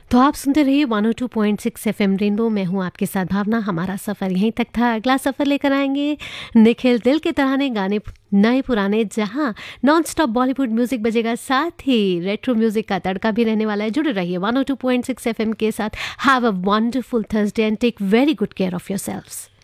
तो आप सुनते रहिए 102.6 एफएम रेनबो। मैं हूँ आपके साथ भावना। हमारा सफ़र यहीं तक था। अगला सफ़र लेकर आएंगे निखिल दिल के तराने गाने नए पुराने, जहाँ नॉन स्टॉप बॉलीवुड म्यूजिक बजेगा, साथ ही रेट्रो म्यूजिक का तड़का भी रहने वाला है। जुड़े रहिए 102.6 एफएम के साथ। Have a wonderful Thursday and take very good care of yourselves.